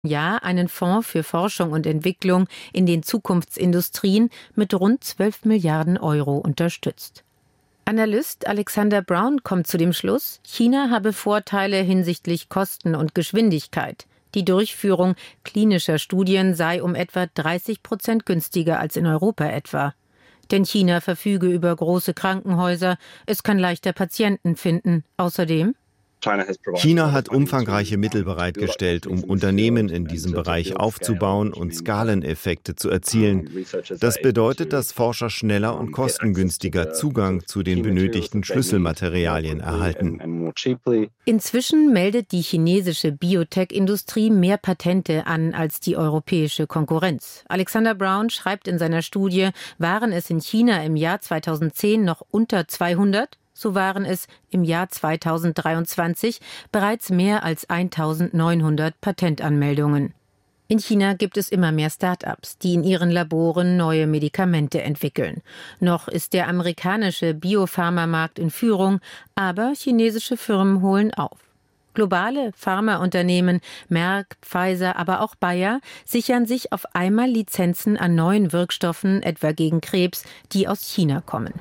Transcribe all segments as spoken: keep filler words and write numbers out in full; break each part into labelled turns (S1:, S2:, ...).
S1: Jahr einen Fonds für Forschung und Entwicklung in den Zukunftsindustrien mit rund zwölf Milliarden Euro unterstützt. Analyst Alexander Brown kommt zu dem Schluss, China habe Vorteile hinsichtlich Kosten und Geschwindigkeit. Die Durchführung klinischer Studien sei um etwa dreißig Prozent günstiger als in Europa etwa. Denn China verfüge über große Krankenhäuser, es kann leichter Patienten finden. Außerdem:
S2: China hat umfangreiche Mittel bereitgestellt, um Unternehmen in diesem Bereich aufzubauen und Skaleneffekte zu erzielen. Das bedeutet, dass Forscher schneller und kostengünstiger Zugang zu den benötigten Schlüsselmaterialien erhalten.
S1: Inzwischen meldet die chinesische Biotech-Industrie mehr Patente an als die europäische Konkurrenz. Alexander Brown schreibt in seiner Studie, waren es in China im Jahr zweitausendzehn noch unter zweihundert? So waren es im Jahr zweitausenddreiundzwanzig bereits mehr als eintausendneunhundert Patentanmeldungen. In China gibt es immer mehr Start-ups, die in ihren Laboren neue Medikamente entwickeln. Noch ist der amerikanische Biopharmamarkt in Führung, aber chinesische Firmen holen auf. Globale Pharmaunternehmen, Merck, Pfizer, aber auch Bayer sichern sich auf einmal Lizenzen an neuen Wirkstoffen, etwa gegen Krebs, die aus China kommen.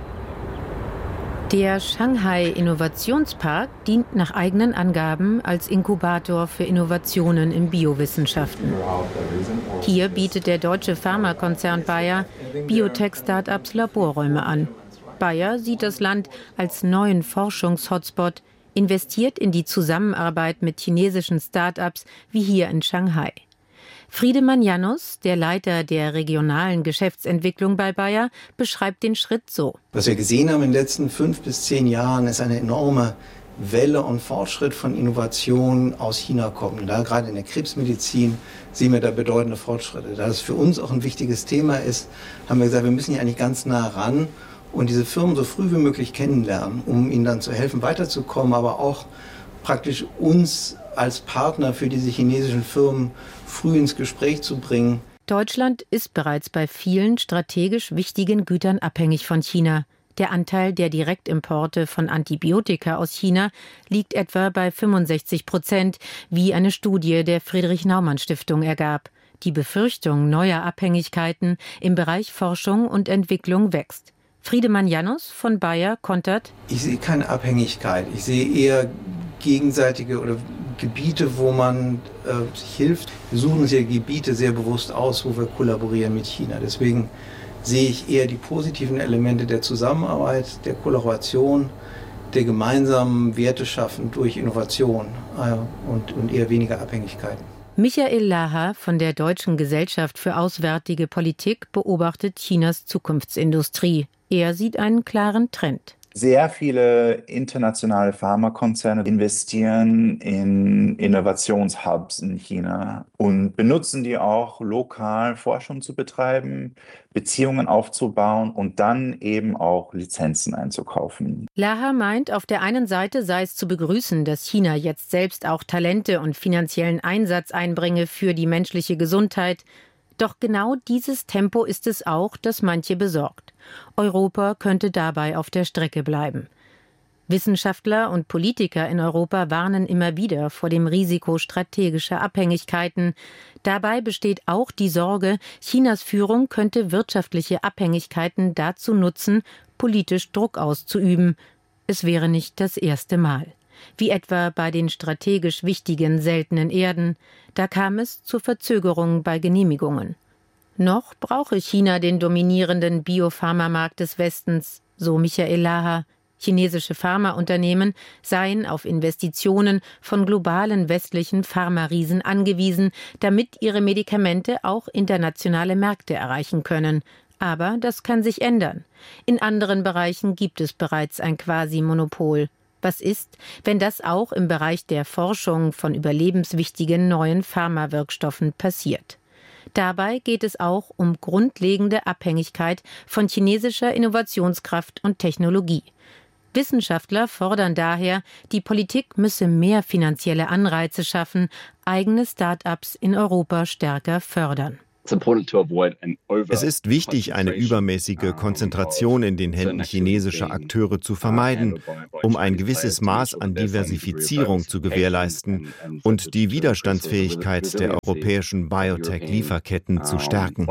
S1: Der Shanghai Innovationspark dient nach eigenen Angaben als Inkubator für Innovationen in Biowissenschaften. Hier bietet der deutsche Pharmakonzern Bayer Biotech-Startups Laborräume an. Bayer sieht das Land als neuen Forschungs-Hotspot, investiert in die Zusammenarbeit mit chinesischen Startups wie hier in Shanghai. Friedemann Janus, der Leiter der regionalen Geschäftsentwicklung bei Bayer, beschreibt den Schritt so.
S3: Was wir gesehen haben in den letzten fünf bis zehn Jahren, ist eine enorme Welle und Fortschritt von Innovationen aus China kommen. Da gerade in der Krebsmedizin sehen wir da bedeutende Fortschritte. Da es für uns auch ein wichtiges Thema ist, haben wir gesagt, wir müssen hier eigentlich ganz nah ran und diese Firmen so früh wie möglich kennenlernen, um ihnen dann zu helfen, weiterzukommen, aber auch praktisch uns als Partner für diese chinesischen Firmen früh ins Gespräch zu bringen.
S1: Deutschland ist bereits bei vielen strategisch wichtigen Gütern abhängig von China. Der Anteil der Direktimporte von Antibiotika aus China liegt etwa bei fünfundsechzig Prozent, wie eine Studie der Friedrich-Naumann-Stiftung ergab. Die Befürchtung neuer Abhängigkeiten im Bereich Forschung und Entwicklung wächst. Friedemann Janus von Bayer kontert:
S3: Ich sehe keine Abhängigkeit. Ich sehe eher gegenseitige oder Gebiete, wo man äh, sich hilft. Wir suchen uns ja Gebiete sehr bewusst aus, wo wir kollaborieren mit China. Deswegen sehe ich eher die positiven Elemente der Zusammenarbeit, der Kollaboration, der gemeinsamen Werte schaffen durch Innovation äh, und, und eher weniger Abhängigkeiten.
S1: Michael Laha von der Deutschen Gesellschaft für Auswärtige Politik beobachtet Chinas Zukunftsindustrie. Er sieht einen klaren Trend.
S4: Sehr viele internationale Pharmakonzerne investieren in Innovationshubs in China und benutzen die auch lokal, Forschung zu betreiben, Beziehungen aufzubauen und dann eben auch Lizenzen einzukaufen.
S1: Laha meint, auf der einen Seite sei es zu begrüßen, dass China jetzt selbst auch Talente und finanziellen Einsatz einbringe für die menschliche Gesundheit. Doch genau dieses Tempo ist es auch, das manche besorgt. Europa könnte dabei auf der Strecke bleiben. Wissenschaftler und Politiker in Europa warnen immer wieder vor dem Risiko strategischer Abhängigkeiten. Dabei besteht auch die Sorge, Chinas Führung könnte wirtschaftliche Abhängigkeiten dazu nutzen, politisch Druck auszuüben. Es wäre nicht das erste Mal. Wie etwa bei den strategisch wichtigen seltenen Erden. Da kam es zu Verzögerungen bei Genehmigungen. Noch brauche China den dominierenden Biopharmamarkt des Westens, so Michael Laha. Chinesische Pharmaunternehmen seien auf Investitionen von globalen westlichen Pharmariesen angewiesen, damit ihre Medikamente auch internationale Märkte erreichen können. Aber das kann sich ändern. In anderen Bereichen gibt es bereits ein Quasi-Monopol. Was ist, wenn das auch im Bereich der Forschung von überlebenswichtigen neuen Pharmawirkstoffen passiert? Dabei geht es auch um grundlegende Abhängigkeit von chinesischer Innovationskraft und Technologie. Wissenschaftler fordern daher, die Politik müsse mehr finanzielle Anreize schaffen, eigene Start-ups in Europa stärker fördern.
S2: Es ist wichtig, eine übermäßige Konzentration in den Händen chinesischer Akteure zu vermeiden, um ein gewisses Maß an Diversifizierung zu gewährleisten und die Widerstandsfähigkeit der europäischen Biotech-Lieferketten zu stärken.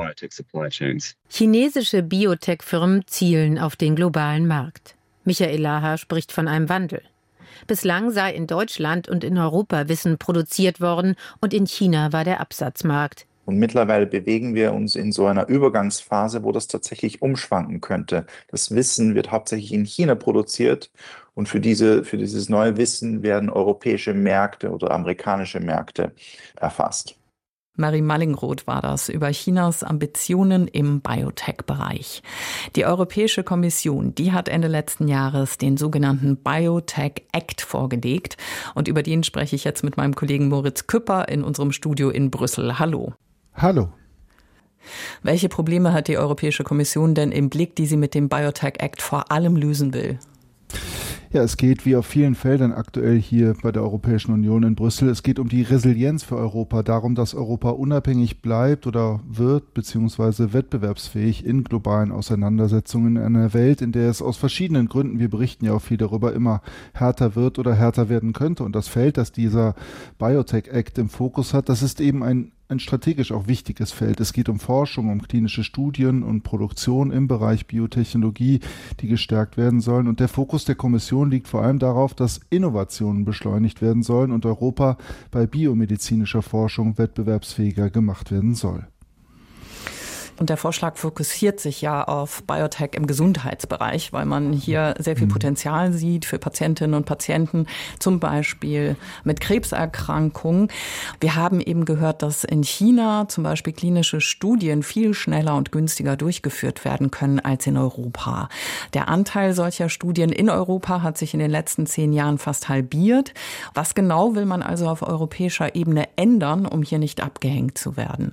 S1: Chinesische Biotech-Firmen zielen auf den globalen Markt. Michael Laha spricht von einem Wandel. Bislang sei in Deutschland und in Europa Wissen produziert worden und in China war der Absatzmarkt.
S4: Und mittlerweile bewegen wir uns in so einer Übergangsphase, wo das tatsächlich umschwanken könnte. Das Wissen wird hauptsächlich in China produziert und für diese, für dieses neue Wissen werden europäische Märkte oder amerikanische Märkte erfasst.
S5: Marie Mallingroth war das über Chinas Ambitionen im Biotech-Bereich. Die Europäische Kommission, die hat Ende letzten Jahres den sogenannten Biotech Act vorgelegt. Und über den spreche ich jetzt mit meinem Kollegen Moritz Küpper in unserem Studio in Brüssel. Hallo.
S6: Hallo.
S5: Welche Probleme hat die Europäische Kommission denn im Blick, die sie mit dem Biotech Act vor allem lösen will?
S6: Ja, es geht wie auf vielen Feldern aktuell hier bei der Europäischen Union in Brüssel. Es geht um die Resilienz für Europa, darum, dass Europa unabhängig bleibt oder wird, beziehungsweise wettbewerbsfähig in globalen Auseinandersetzungen in einer Welt, in der es aus verschiedenen Gründen, wir berichten ja auch viel darüber, immer härter wird oder härter werden könnte. Und das Feld, das dieser Biotech Act im Fokus hat, das ist eben ein ein strategisch auch wichtiges Feld. Es geht um Forschung, um klinische Studien und Produktion im Bereich Biotechnologie, die gestärkt werden sollen. Und der Fokus der Kommission liegt vor allem darauf, dass Innovationen beschleunigt werden sollen und Europa bei biomedizinischer Forschung wettbewerbsfähiger gemacht werden soll.
S5: Und der Vorschlag fokussiert sich ja auf Biotech im Gesundheitsbereich, weil man hier sehr viel Potenzial sieht für Patientinnen und Patienten, zum Beispiel mit Krebserkrankungen. Wir haben eben gehört, dass in China zum Beispiel klinische Studien viel schneller und günstiger durchgeführt werden können als in Europa. Der Anteil solcher Studien in Europa hat sich in den letzten zehn Jahren fast halbiert. Was genau will man also auf europäischer Ebene ändern, um hier nicht abgehängt zu werden?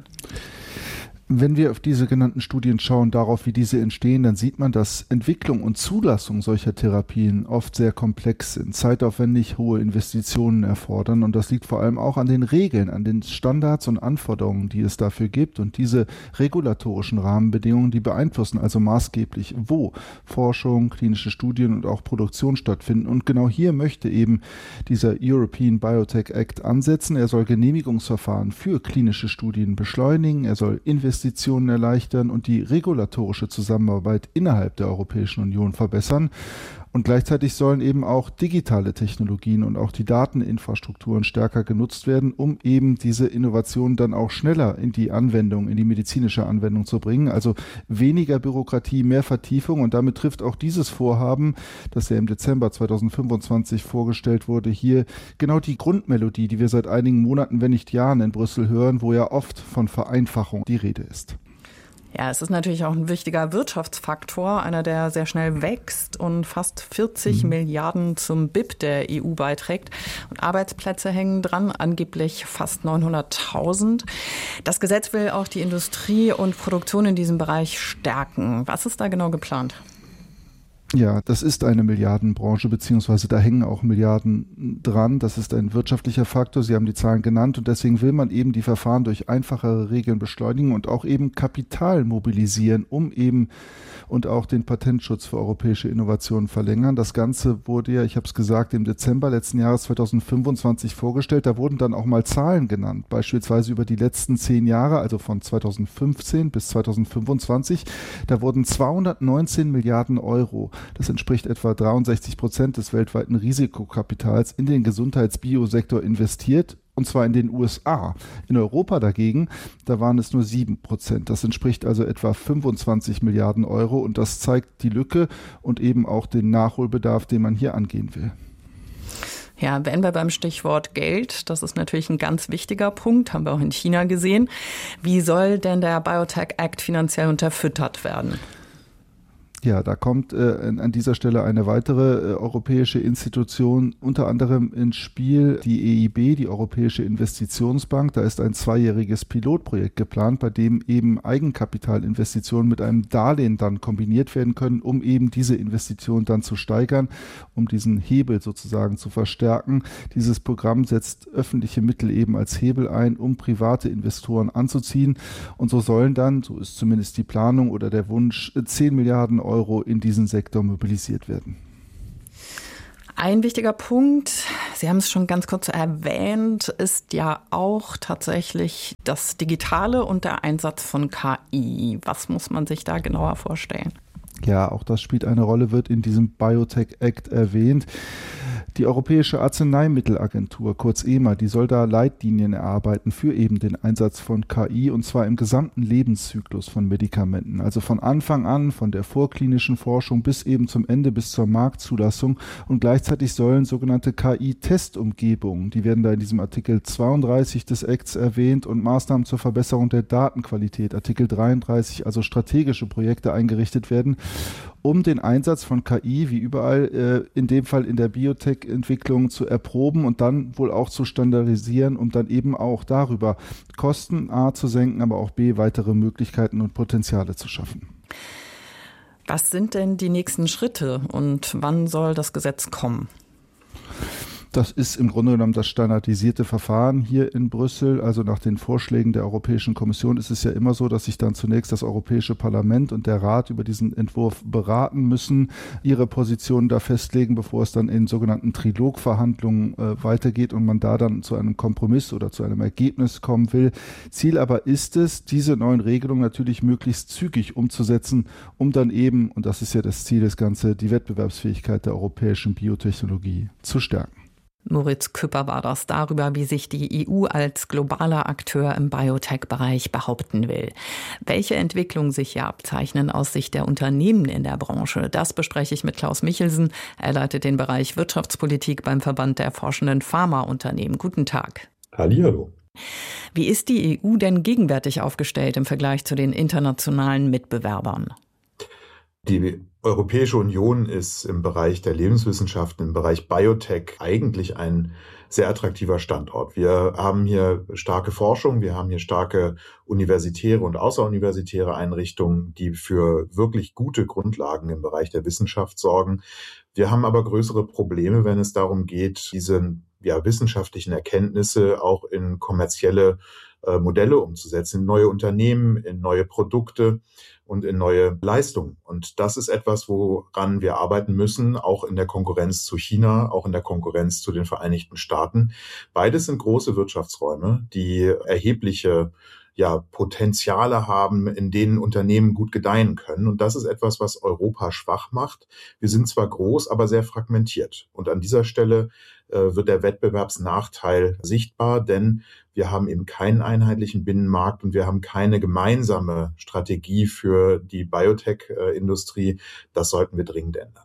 S6: Wenn wir auf diese genannten Studien schauen, darauf, wie diese entstehen, dann sieht man, dass Entwicklung und Zulassung solcher Therapien oft sehr komplex sind, zeitaufwendig hohe Investitionen erfordern. Und das liegt vor allem auch an den Regeln, an den Standards und Anforderungen, die es dafür gibt. Und diese regulatorischen Rahmenbedingungen, die beeinflussen also maßgeblich, wo Forschung, klinische Studien und auch Produktion stattfinden. Und genau hier möchte eben dieser European Biotech Act ansetzen. Er soll Genehmigungsverfahren für klinische Studien beschleunigen. Er soll Investitionen Investitionen erleichtern und die regulatorische Zusammenarbeit innerhalb der Europäischen Union verbessern. Und gleichzeitig sollen eben auch digitale Technologien und auch die Dateninfrastrukturen stärker genutzt werden, um eben diese Innovationen dann auch schneller in die Anwendung, in die medizinische Anwendung zu bringen. Also weniger Bürokratie, mehr Vertiefung, und damit trifft auch dieses Vorhaben, das ja im Dezember zweitausendfünfundzwanzig vorgestellt wurde, hier genau die Grundmelodie, die wir seit einigen Monaten, wenn nicht Jahren in Brüssel hören, wo ja oft von Vereinfachung die Rede ist.
S5: Ja, es ist natürlich auch ein wichtiger Wirtschaftsfaktor, einer, der sehr schnell wächst und fast vierzig mhm. Milliarden zum B I P der E U beiträgt. Und Arbeitsplätze hängen dran, angeblich fast neunhunderttausend. Das Gesetz will auch die Industrie und Produktion in diesem Bereich stärken. Was ist da genau geplant?
S6: Ja, das ist eine Milliardenbranche, beziehungsweise da hängen auch Milliarden dran. Das ist ein wirtschaftlicher Faktor. Sie haben die Zahlen genannt und deswegen will man eben die Verfahren durch einfachere Regeln beschleunigen und auch eben Kapital mobilisieren, um eben und auch den Patentschutz für europäische Innovationen verlängern. Das Ganze wurde ja, ich habe es gesagt, im Dezember letzten Jahres zweitausendfünfundzwanzig vorgestellt. Da wurden dann auch mal Zahlen genannt, beispielsweise über die letzten zehn Jahre, also von zweitausendfünfzehn bis zweitausendfünfundzwanzig. Da wurden zweihundertneunzehn Milliarden Euro, das entspricht etwa dreiundsechzig Prozent des weltweiten Risikokapitals, in den Gesundheitsbiosektor investiert. Und zwar in den U S A. In Europa dagegen, da waren es nur sieben Prozent. Das entspricht also etwa fünfundzwanzig Milliarden Euro. Und das zeigt die Lücke und eben auch den Nachholbedarf, den man hier angehen will.
S5: Ja, wenn wir beim Stichwort Geld, das ist natürlich ein ganz wichtiger Punkt, haben wir auch in China gesehen. Wie soll denn der Biotech Act finanziell unterfüttert werden?
S6: Ja, da kommt äh, an dieser Stelle eine weitere äh, europäische Institution unter anderem ins Spiel, die E I B, die Europäische Investitionsbank. Da ist ein zweijähriges Pilotprojekt geplant, bei dem eben Eigenkapitalinvestitionen mit einem Darlehen dann kombiniert werden können, um eben diese Investition dann zu steigern, um diesen Hebel sozusagen zu verstärken. Dieses Programm setzt öffentliche Mittel eben als Hebel ein, um private Investoren anzuziehen. Und so sollen dann, so ist zumindest die Planung oder der Wunsch, zehn Milliarden Euro Euro in diesen Sektor mobilisiert werden.
S5: Ein wichtiger Punkt, Sie haben es schon ganz kurz erwähnt, ist ja auch tatsächlich das Digitale und der Einsatz von K I. Was muss man sich da genauer vorstellen?
S6: Ja, auch das spielt eine Rolle, wird in diesem Biotech Act erwähnt. Die Europäische Arzneimittelagentur, kurz E M A, die soll da Leitlinien erarbeiten für eben den Einsatz von K I, und zwar im gesamten Lebenszyklus von Medikamenten. Also von Anfang an, von der vorklinischen Forschung bis eben zum Ende, bis zur Marktzulassung. Und gleichzeitig sollen sogenannte K I-Testumgebungen, die werden da in diesem Artikel zweiunddreißig des Acts erwähnt, und Maßnahmen zur Verbesserung der Datenqualität, Artikel dreiunddreißig, also strategische Projekte eingerichtet werden, um den Einsatz von K I, wie überall, äh, in dem Fall in der Biotech-Entwicklung, zu erproben und dann wohl auch zu standardisieren, um dann eben auch darüber Kosten A zu senken, aber auch B weitere Möglichkeiten und Potenziale zu schaffen.
S5: Was sind denn die nächsten Schritte und wann soll das Gesetz kommen?
S6: Das ist im Grunde genommen das standardisierte Verfahren hier in Brüssel. Also nach den Vorschlägen der Europäischen Kommission ist es ja immer so, dass sich dann zunächst das Europäische Parlament und der Rat über diesen Entwurf beraten müssen, ihre Positionen da festlegen, bevor es dann in sogenannten Trilogverhandlungen äh, weitergeht und man da dann zu einem Kompromiss oder zu einem Ergebnis kommen will. Ziel aber ist es, diese neuen Regelungen natürlich möglichst zügig umzusetzen, um dann eben, und das ist ja das Ziel des Ganzen, die Wettbewerbsfähigkeit der europäischen Biotechnologie zu stärken.
S5: Moritz Küpper war das darüber, wie sich die E U als globaler Akteur im Biotech-Bereich behaupten will. Welche Entwicklungen sich hier abzeichnen aus Sicht der Unternehmen in der Branche, das bespreche ich mit Klaus Michelsen. Er leitet den Bereich Wirtschaftspolitik beim Verband der forschenden Pharmaunternehmen. Guten Tag.
S7: Hallihallo.
S5: Wie ist die E U denn gegenwärtig aufgestellt im Vergleich zu den internationalen Mitbewerbern?
S7: Die Europäische Union ist im Bereich der Lebenswissenschaften, im Bereich Biotech eigentlich ein sehr attraktiver Standort. Wir haben hier starke Forschung, wir haben hier starke universitäre und außeruniversitäre Einrichtungen, die für wirklich gute Grundlagen im Bereich der Wissenschaft sorgen. Wir haben aber größere Probleme, wenn es darum geht, diese ja, wissenschaftlichen Erkenntnisse auch in kommerzielle äh, Modelle umzusetzen, in neue Unternehmen, in neue Produkte und in neue Leistungen. Und das ist etwas, woran wir arbeiten müssen, auch in der Konkurrenz zu China, auch in der Konkurrenz zu den Vereinigten Staaten. Beides sind große Wirtschaftsräume, die erhebliche ja, Potenziale haben, in denen Unternehmen gut gedeihen können. Und das ist etwas, was Europa schwach macht. Wir sind zwar groß, aber sehr fragmentiert. Und an dieser Stelle äh, wird der Wettbewerbsnachteil sichtbar, denn wir haben eben keinen einheitlichen Binnenmarkt und wir haben keine gemeinsame Strategie für die Biotech-Industrie. Das sollten wir dringend ändern.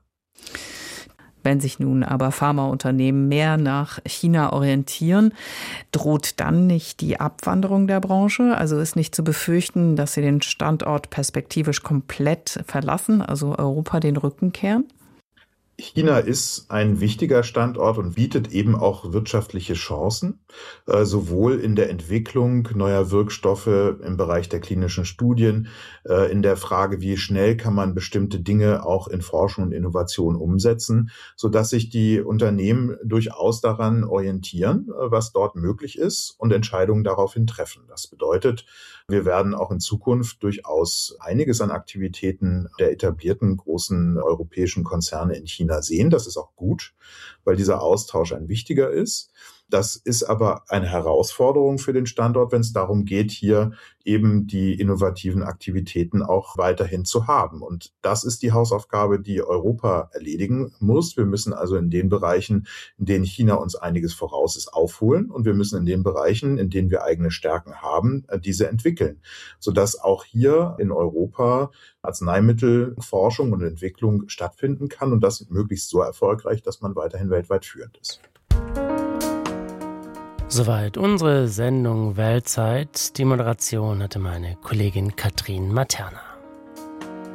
S5: Wenn sich nun aber Pharmaunternehmen mehr nach China orientieren, droht dann nicht die Abwanderung der Branche? Also ist nicht zu befürchten, dass sie den Standort perspektivisch komplett verlassen, also Europa den Rücken kehren?
S7: China ist ein wichtiger Standort und bietet eben auch wirtschaftliche Chancen, äh, sowohl in der Entwicklung neuer Wirkstoffe im Bereich der klinischen Studien, äh, in der Frage, wie schnell kann man bestimmte Dinge auch in Forschung und Innovation umsetzen, sodass sich die Unternehmen durchaus daran orientieren, äh, was dort möglich ist und Entscheidungen daraufhin treffen. Das bedeutet, wir werden auch in Zukunft durchaus einiges an Aktivitäten der etablierten großen europäischen Konzerne in China sehen. Das ist auch gut, weil dieser Austausch ein wichtiger ist. Das ist aber eine Herausforderung für den Standort, wenn es darum geht, hier eben die innovativen Aktivitäten auch weiterhin zu haben. Und das ist die Hausaufgabe, die Europa erledigen muss. Wir müssen also in den Bereichen, in denen China uns einiges voraus ist, aufholen. Und wir müssen in den Bereichen, in denen wir eigene Stärken haben, diese entwickeln, sodass auch hier in Europa Arzneimittelforschung und Entwicklung stattfinden kann und das möglichst so erfolgreich, dass man weiterhin weltweit führend ist.
S8: Soweit unsere Sendung Weltzeit. Die Moderation hatte meine Kollegin Katrin Materna.